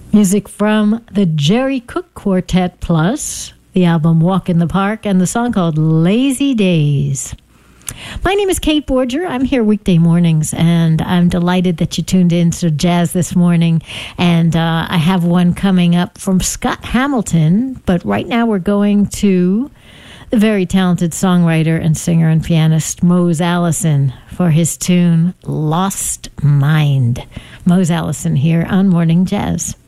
Music from the Jerry Cook Quartet Plus, the album Walk in the Park, and the song called Lazy Days. My name is Kate Borger. I'm here weekday mornings, and I'm delighted that you tuned in to Jazz this morning. And I have one coming up from Scott Hamilton, but right now we're going to the very talented songwriter and singer and pianist Mose Allison for his tune Lost Mind. Mose Allison here on Morning Jazz.